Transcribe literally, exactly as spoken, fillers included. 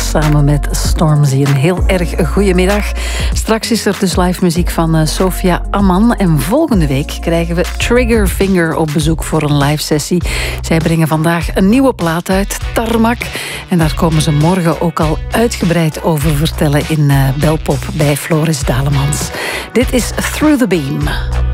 samen met Stormzy. Een heel erg goede middag. Straks is er dus live muziek van uh, Sophia Amman. En volgende week krijgen we Triggerfinger op bezoek voor een live sessie. Zij brengen vandaag een nieuwe plaat uit, Tarmac. En daar komen ze morgen ook al uitgebreid over vertellen in uh, Belpop bij Floris Dalemans. Dit is Through the Beam.